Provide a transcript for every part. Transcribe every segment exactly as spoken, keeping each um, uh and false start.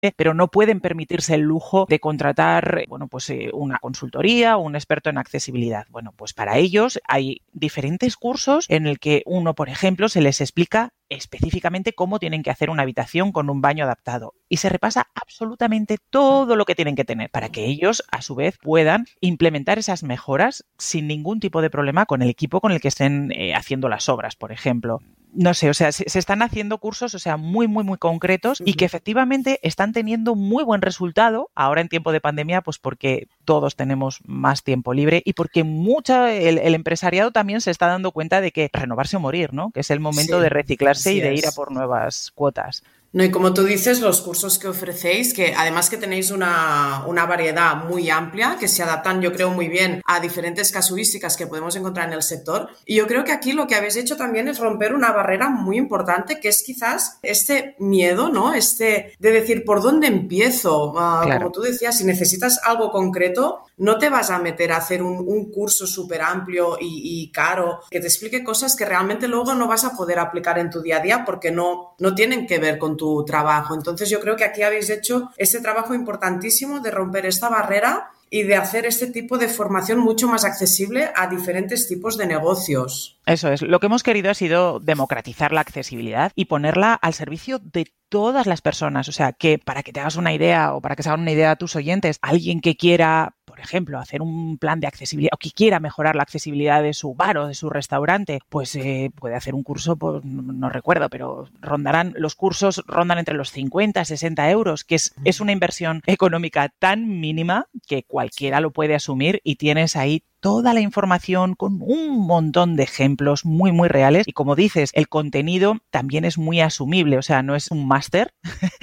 pero no pueden permitirse el lujo de contratar, bueno, pues eh, una consultoría o un experto en accesibilidad. Bueno, pues para ellos hay diferentes cursos en el que uno, por ejemplo, se les explica específicamente cómo tienen que hacer una habitación con un baño adaptado y se repasa absolutamente todo lo que tienen que tener para que ellos, a su vez, puedan implementar esas mejoras sin ningún tipo de problema con el equipo con el que estén eh, haciendo las obras, por ejemplo. No sé, o sea, se, se están haciendo cursos, o sea, muy, muy, muy concretos y que efectivamente están teniendo muy buen resultado ahora en tiempo de pandemia, pues porque todos tenemos más tiempo libre y porque mucha, el, el empresariado también se está dando cuenta de que renovarse o morir, ¿no? Que es el momento Sí, de reciclarse y de así ir a es. por nuevas cuotas. No, y como tú dices, los cursos que ofrecéis, que además que tenéis una, una variedad muy amplia, que se adaptan, yo creo, muy bien a diferentes casuísticas que podemos encontrar en el sector. Y yo creo que aquí lo que habéis hecho también es romper una barrera muy importante, que es quizás este miedo, ¿no? Este de decir, ¿por dónde empiezo? Uh, Claro. como tú decías, si necesitas algo concreto, no te vas a meter a hacer un, un curso súper amplio y, y caro que te explique cosas que realmente luego no vas a poder aplicar en tu día a día porque no, no tienen que ver con tu trabajo. Entonces yo creo que aquí habéis hecho este trabajo importantísimo de romper esta barrera y de hacer este tipo de formación mucho más accesible a diferentes tipos de negocios. Eso es. Lo que hemos querido ha sido democratizar la accesibilidad y ponerla al servicio de todas las personas. O sea, que para que te hagas una idea o para que se hagan una idea a tus oyentes, alguien que quiera, por ejemplo, hacer un plan de accesibilidad o que quiera mejorar la accesibilidad de su bar o de su restaurante, pues eh, puede hacer un curso, pues no, no recuerdo, pero rondarán, los cursos rondan entre los cincuenta, sesenta euros, que es, es una inversión económica tan mínima que cualquiera lo puede asumir y tienes ahí toda la información con un montón de ejemplos muy, muy reales. Y como dices, el contenido también es muy asumible, o sea, no es un máster,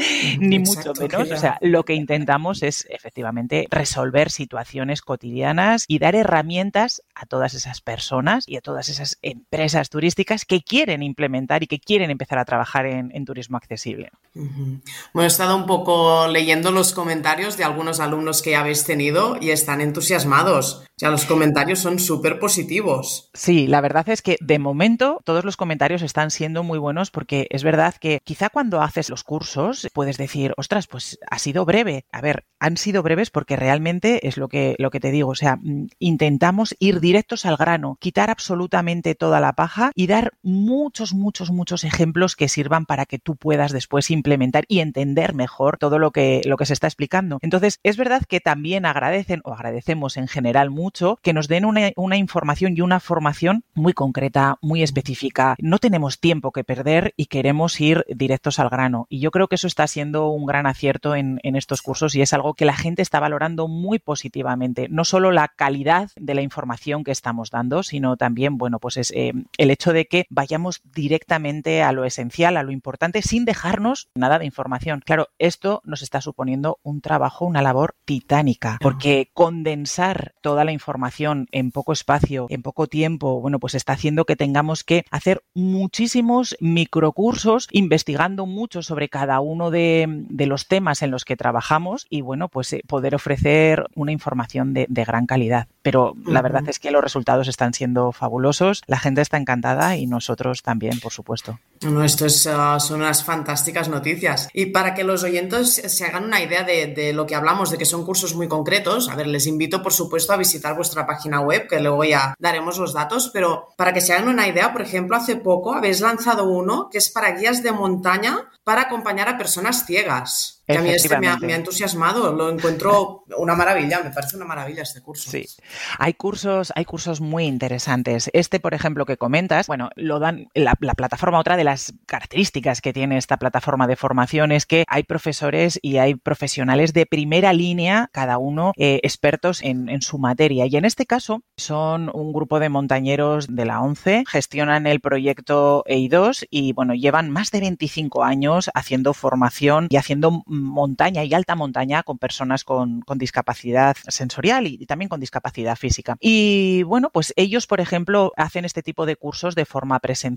ni Exacto, mucho menos. quería... O sea, lo que intentamos es efectivamente resolver situaciones cotidianas y dar herramientas a todas esas personas y a todas esas empresas turísticas que quieren implementar y que quieren empezar a trabajar en, en turismo accesible. Uh-huh. Bueno, he estado un poco leyendo los comentarios de algunos alumnos que ya habéis tenido y están entusiasmados. O sea, los comentarios son súper positivos. Sí, la verdad es que de momento todos los comentarios están siendo muy buenos porque es verdad que quizá cuando haces los cursos puedes decir, ostras, pues ha sido breve. A ver, han sido breves porque realmente es lo que, lo que te digo. O sea, intentamos ir directos al grano, quitar absolutamente toda la paja y dar muchos, muchos, muchos ejemplos que sirvan para que tú puedas después implementar y entender mejor todo lo que, lo que se está explicando. Entonces, es verdad que también agradecen o agradecemos en general mucho que nos den una, una información y una formación muy concreta, muy específica. No tenemos tiempo que perder y queremos ir directos al grano. Y yo creo que eso está siendo un gran acierto en, en estos cursos y es algo que la gente está valorando muy positivamente. No solo la calidad de la información que estamos dando, sino también, bueno, pues es eh, el hecho de que vayamos directamente a lo esencial, a lo importante, sin dejarnos nada de información. Claro, esto nos está suponiendo un trabajo, una labor titánica, porque condensar toda la información en poco espacio, en poco tiempo, bueno, pues está haciendo que tengamos que hacer muchísimos microcursos investigando mucho sobre cada uno de, de los temas en los que trabajamos y, bueno, pues eh, poder ofrecer una información de, de gran calidad. Pero uh-huh. La verdad es que los resultados están siendo fabulosos, la gente está encantada y nosotros también, por supuesto. No, esto es, uh, son unas fantásticas noticias. Y para que los oyentes se hagan una idea de, de lo que hablamos, de que son cursos muy concretos, a ver, les invito, por supuesto, a visitar vuestra página web, que luego ya daremos los datos, pero para que se hagan una idea, por ejemplo, hace poco habéis lanzado uno que es para guías de montaña para acompañar a personas ciegas. Que a mí este me ha, me ha entusiasmado, lo encuentro una maravilla, me parece una maravilla este curso. Sí, hay cursos, hay cursos muy interesantes. Este, por ejemplo, que comentas, bueno, lo dan la, la plataforma, otra de las características que tiene esta plataforma de formación es que hay profesores y hay profesionales de primera línea, cada uno eh, expertos en, en su materia. Y en este caso son un grupo de montañeros de la ONCE, gestionan el proyecto E I dos y, bueno, llevan más de veinticinco años haciendo formación y haciendo montaña y alta montaña con personas con, con discapacidad sensorial y, y también con discapacidad física. Y bueno, pues ellos, por ejemplo, hacen este tipo de cursos de forma presencial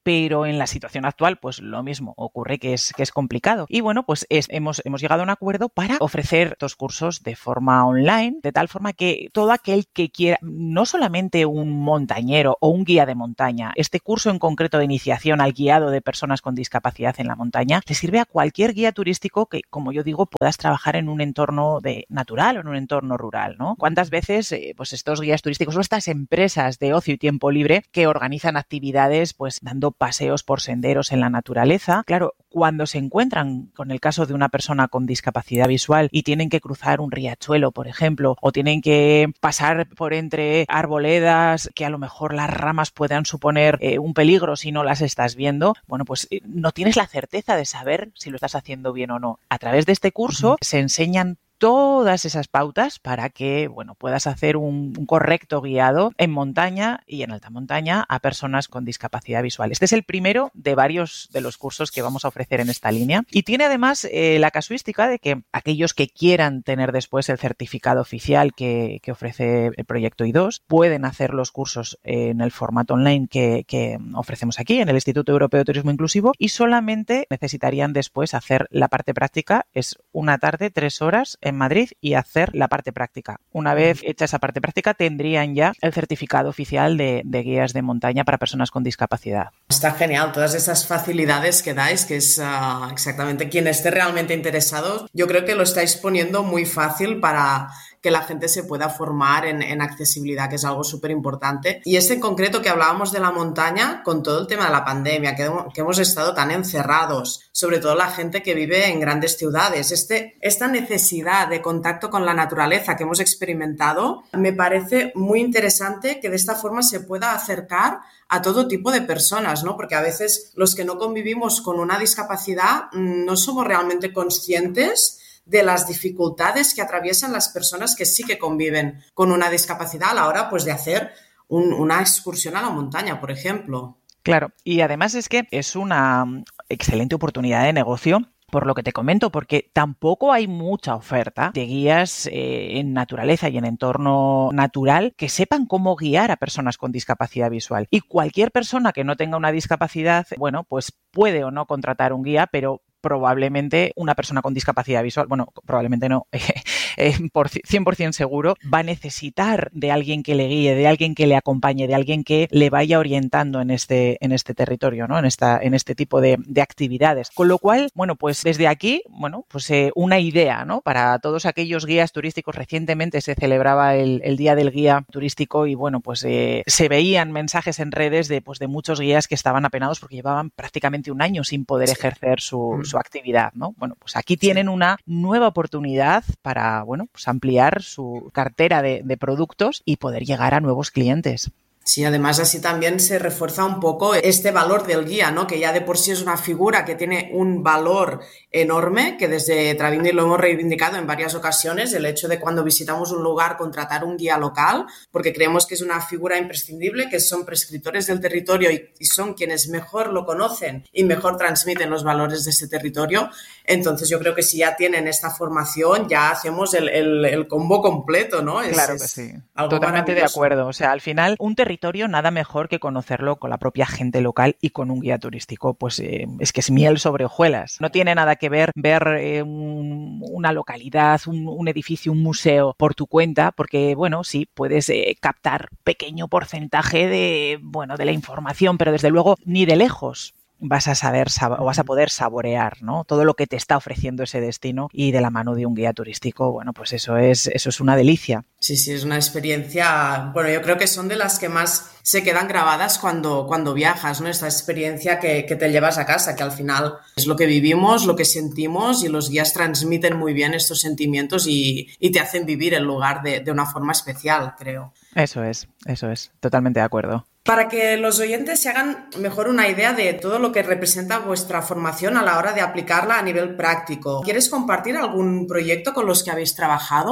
pero en la situación actual, pues lo mismo ocurre que es, que es complicado. Y bueno, pues es, hemos, hemos llegado a un acuerdo para ofrecer estos cursos de forma online, de tal forma que todo aquel que quiera, no solamente un montañero o un guía de montaña, este curso en concreto de iniciación al guiado de personas con discapacidad en la montaña, le sirve a cualquier guía turístico que, como yo digo, puedas trabajar en un entorno de natural o en un entorno rural, ¿no? ¿Cuántas veces eh, pues estos guías turísticos o estas empresas de ocio y tiempo libre que organizan actividades pues dando paseos por senderos en la naturaleza? Claro, cuando se encuentran con el caso de una persona con discapacidad visual y tienen que cruzar un riachuelo, por ejemplo, o tienen que pasar por entre arboledas que a lo mejor las ramas puedan suponer eh, un peligro si no las estás viendo, bueno, pues eh, no tienes la certeza de saber si lo estás haciendo bien o no. A través de este curso uh-huh. se enseñan todas esas pautas para que, bueno, puedas hacer un, un correcto guiado en montaña y en alta montaña a personas con discapacidad visual. Este es el primero de varios de los cursos que vamos a ofrecer en esta línea y tiene además eh, la casuística de que aquellos que quieran tener después el certificado oficial que, que ofrece el proyecto I dos pueden hacer los cursos en el formato online que, que ofrecemos aquí en el Instituto Europeo de Turismo Inclusivo y solamente necesitarían después hacer la parte práctica. Es una tarde, tres horas en Madrid y hacer la parte práctica. Una vez hecha esa parte práctica tendrían ya el certificado oficial de, de guías de montaña para personas con discapacidad. Está genial, todas esas facilidades que dais, que es uh, exactamente quien esté realmente interesado. Yo creo que lo estáis poniendo muy fácil para que la gente se pueda formar en, en accesibilidad, que es algo súper importante. Y este en concreto que hablábamos de la montaña, con todo el tema de la pandemia, que, que hemos estado tan encerrados, sobre todo la gente que vive en grandes ciudades, este, esta necesidad de contacto con la naturaleza que hemos experimentado, me parece muy interesante que de esta forma se pueda acercar a todo tipo de personas, ¿no? Porque a veces los que no convivimos con una discapacidad no somos realmente conscientes de las dificultades que atraviesan las personas que sí que conviven con una discapacidad a la hora pues, de hacer un, una excursión a la montaña, por ejemplo. Claro, y además es que es una excelente oportunidad de negocio por lo que te comento, porque tampoco hay mucha oferta de guías eh, en naturaleza y en entorno natural que sepan cómo guiar a personas con discapacidad visual. Y cualquier persona que no tenga una discapacidad, bueno, pues puede o no contratar un guía, pero probablemente una persona con discapacidad visual, bueno, probablemente no, eh, por cien por ciento seguro, va a necesitar de alguien que le guíe, de alguien que le acompañe, de alguien que le vaya orientando en este, en este territorio, ¿no? En esta, en este tipo de, de actividades. Con lo cual, bueno, pues desde aquí, bueno, pues eh, una idea, ¿no? Para todos aquellos guías turísticos. Recientemente se celebraba el, el Día del Guía Turístico y, bueno, pues eh, se veían mensajes en redes de, pues, de muchos guías que estaban apenados porque llevaban prácticamente un año sin poder ejercer su, su actividad, ¿no? Bueno, pues aquí tienen una nueva oportunidad para, bueno, pues ampliar su cartera de, de productos y poder llegar a nuevos clientes. Sí, además así también se refuerza un poco este valor del guía, ¿no? Que ya de por sí es una figura que tiene un valor enorme, que desde Travindi lo hemos reivindicado en varias ocasiones, el hecho de cuando visitamos un lugar contratar un guía local, porque creemos que es una figura imprescindible, que son prescriptores del territorio y, y son quienes mejor lo conocen y mejor transmiten los valores de ese territorio. Entonces yo creo que si ya tienen esta formación, ya hacemos el, el, el combo completo, ¿no? Es, claro que es sí, totalmente de acuerdo. O sea, al final un territorio nada mejor que conocerlo con la propia gente local y con un guía turístico, pues eh, es que es miel sobre hojuelas. No tiene nada que ver ver eh, un, una localidad, un, un edificio, un museo por tu cuenta, porque, bueno, sí, puedes eh, captar pequeño porcentaje de, bueno, de la información, pero desde luego ni de lejos vas a saber o vas a poder saborear, ¿no? Todo lo que te está ofreciendo ese destino y de la mano de un guía turístico, bueno, pues eso es, eso es una delicia. Sí, sí, es una experiencia, bueno, yo creo que son de las que más se quedan grabadas cuando, cuando viajas, ¿no? Esta experiencia que, que te llevas a casa, que al final es lo que vivimos, lo que sentimos y los guías transmiten muy bien estos sentimientos y, y te hacen vivir el lugar de, de una forma especial, creo. Eso es, eso es, totalmente de acuerdo. Para que los oyentes se hagan mejor una idea de todo lo que representa vuestra formación a la hora de aplicarla a nivel práctico, ¿quieres compartir algún proyecto con los que habéis trabajado?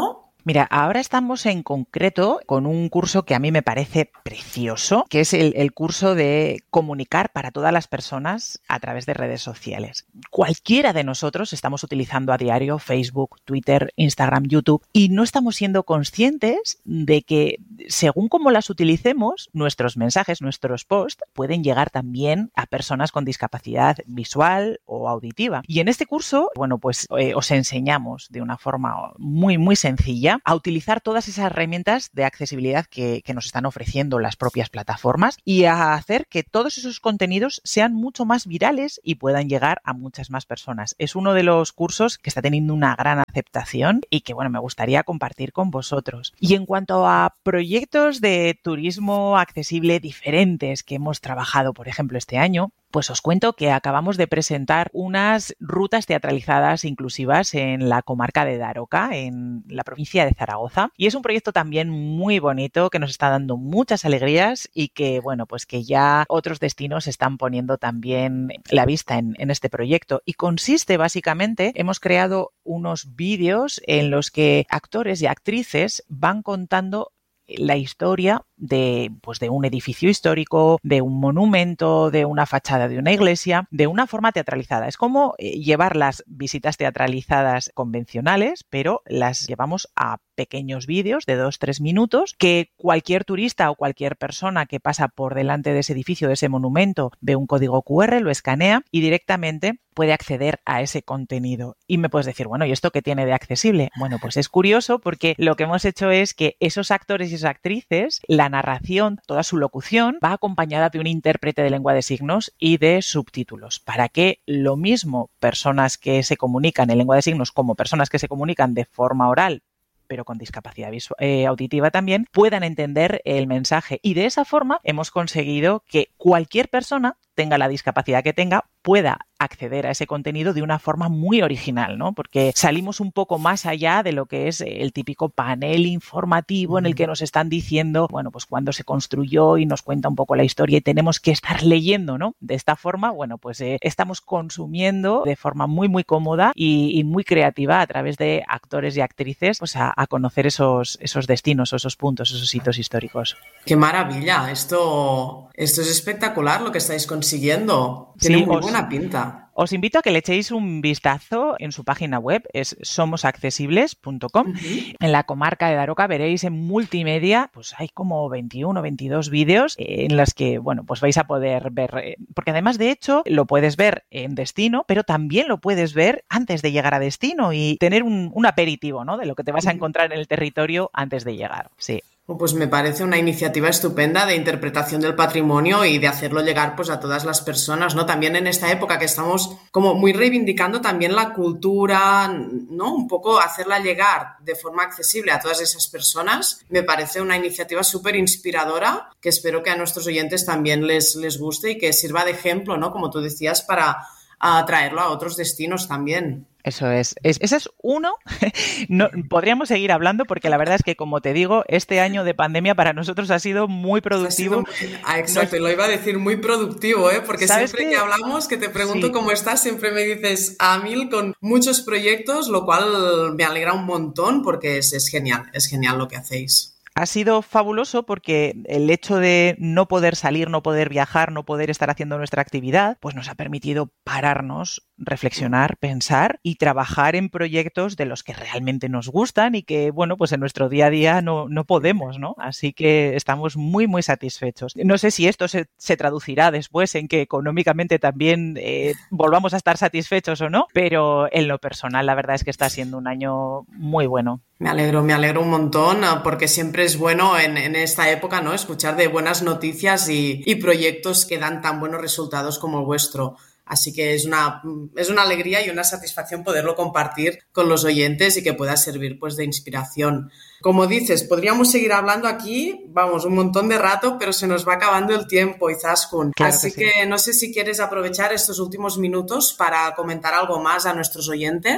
Mira, ahora estamos en concreto con un curso que a mí me parece precioso, que es el, el curso de comunicar para todas las personas a través de redes sociales. Cualquiera de nosotros estamos utilizando a diario Facebook, Twitter, Instagram, YouTube y no estamos siendo conscientes de que según cómo las utilicemos, nuestros mensajes, nuestros posts pueden llegar también a personas con discapacidad visual o auditiva. Y en este curso, bueno, pues eh, os enseñamos de una forma muy, muy sencilla a utilizar todas esas herramientas de accesibilidad que, que nos están ofreciendo las propias plataformas y a hacer que todos esos contenidos sean mucho más virales y puedan llegar a muchas más personas. Es uno de los cursos que está teniendo una gran aceptación y que, bueno, me gustaría compartir con vosotros. Y en cuanto a proyectos de turismo accesible diferentes que hemos trabajado, por ejemplo, este año, pues os cuento que acabamos de presentar unas rutas teatralizadas inclusivas en la comarca de Daroca, en la provincia de Zaragoza. Y es un proyecto también muy bonito que nos está dando muchas alegrías y que, bueno, pues que ya otros destinos están poniendo también la vista en, en este proyecto. Y consiste básicamente, hemos creado unos vídeos en los que actores y actrices van contando la historia de, pues de un edificio histórico, de un monumento, de una fachada de una iglesia, de una forma teatralizada. Es como llevar las visitas teatralizadas convencionales, pero las llevamos a pequeños vídeos de dos, tres minutos que cualquier turista o cualquier persona que pasa por delante de ese edificio, de ese monumento, ve un código cu erre, lo escanea y directamente puede acceder a ese contenido. Y me puedes decir, bueno, ¿y esto qué tiene de accesible? Bueno, pues es curioso porque lo que hemos hecho es que esos actores y esas actrices, la narración, toda su locución, va acompañada de un intérprete de lengua de signos y de subtítulos, para que lo mismo personas que se comunican en lengua de signos como personas que se comunican de forma oral, pero con discapacidad visual, eh, auditiva también, puedan entender el mensaje. Y de esa forma hemos conseguido que cualquier persona, tenga la discapacidad que tenga, pueda acceder a ese contenido de una forma muy original, ¿no? Porque salimos un poco más allá de lo que es el típico panel informativo en el que nos están diciendo, bueno, pues cuándo se construyó y nos cuenta un poco la historia y tenemos que estar leyendo, ¿no? De esta forma, bueno, pues eh, estamos consumiendo de forma muy, muy cómoda y, y muy creativa a través de actores y actrices, pues a, a conocer esos, esos destinos, esos puntos, esos hitos históricos. ¡Qué maravilla! Esto, esto es espectacular lo que estáis consiguiendo. Tiene sí, muy os... buena pinta. Os invito a que le echéis un vistazo en su página web, es somos accesibles punto com. Uh-huh. En la comarca de Daroca veréis en multimedia, pues hay como veintiuno, veintidós vídeos en los que, bueno, pues vais a poder ver, porque además de hecho lo puedes ver en destino, pero también lo puedes ver antes de llegar a destino y tener un, un aperitivo, ¿no? De lo que te vas a encontrar en el territorio antes de llegar, sí. Pues me parece una iniciativa estupenda de interpretación del patrimonio y de hacerlo llegar pues a todas las personas, ¿no? También en esta época que estamos como muy reivindicando también la cultura, ¿no? Un poco hacerla llegar de forma accesible a todas esas personas. Me parece una iniciativa súper inspiradora que espero que a nuestros oyentes también les, les guste y que sirva de ejemplo, ¿no? Como tú decías, para atraerlo a otros destinos también. Eso es. es ese es uno. No, podríamos seguir hablando porque la verdad es que, como te digo, este año de pandemia para nosotros ha sido muy productivo. Ha sido muy... Ah, exacto, Nos... lo iba a decir muy productivo, ¿eh? Porque siempre que... que hablamos, que te pregunto sí. cómo estás, siempre me dices a mil con muchos proyectos, lo cual me alegra un montón porque es, es genial, es genial lo que hacéis. Ha sido fabuloso porque el hecho de no poder salir, no poder viajar, no poder estar haciendo nuestra actividad, pues nos ha permitido pararnos, reflexionar, pensar y trabajar en proyectos de los que realmente nos gustan y que, bueno, pues en nuestro día a día no, no podemos, ¿no? Así que estamos muy, muy satisfechos. No sé si esto se, se traducirá después en que económicamente también eh, volvamos a estar satisfechos o no, pero en lo personal la verdad es que está siendo un año muy bueno. Me alegro, me alegro un montón porque siempre es bueno en, en esta época, ¿no? Escuchar de buenas noticias y, y proyectos que dan tan buenos resultados como el vuestro. Así que es una, es una alegría y una satisfacción poderlo compartir con los oyentes y que pueda servir pues de inspiración. Como dices, podríamos seguir hablando aquí, vamos, un montón de rato, pero se nos va acabando el tiempo, Izaskun. Claro Así que, sí. que no sé si quieres aprovechar estos últimos minutos para comentar algo más a nuestros oyentes.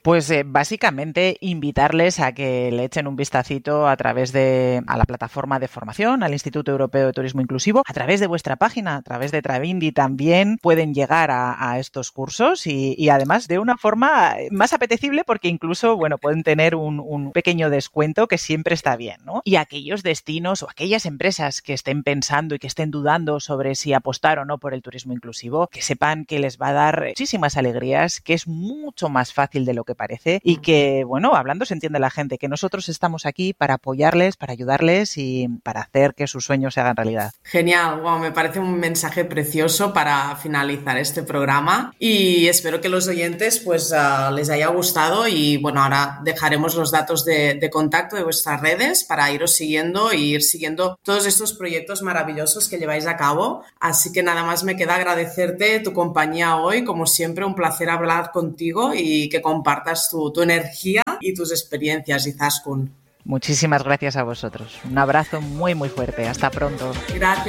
Pues eh, básicamente invitarles a que le echen un vistacito a través de a la plataforma de formación, al Instituto Europeo de Turismo Inclusivo, a través de vuestra página, a través de Travindi también pueden llegar a, a estos cursos y, y además de una forma más apetecible porque incluso, bueno, pueden tener un, un pequeño descuento que siempre está bien, ¿no? Y aquellos destinos o aquellas empresas que estén pensando y que estén dudando sobre si apostar o no por el turismo inclusivo, que sepan que les va a dar muchísimas alegrías, que es mucho más fácil de lo que parece y que, bueno, hablando se entiende la gente, que nosotros estamos aquí para apoyarles, para ayudarles y para hacer que sus sueños se hagan realidad. Genial, wow, me parece un mensaje precioso para finalizar este programa y espero que los oyentes pues uh, les haya gustado y bueno, ahora dejaremos los datos de, de contacto de vuestras redes para iros siguiendo e ir siguiendo todos estos proyectos maravillosos que lleváis a cabo. Así que nada más me queda agradecerte tu compañía hoy, como siempre un placer hablar contigo y que compartas Tu, tu energía y tus experiencias, Izaskun. Muchísimas gracias a vosotros. Un abrazo muy, muy fuerte. Hasta pronto. Gracias.